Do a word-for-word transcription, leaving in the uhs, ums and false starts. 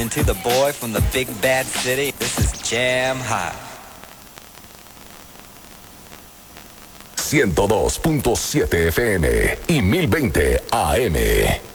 To the boy from the big bad city, this is Jam Hot. ciento dos punto siete F M y mil veinte A M.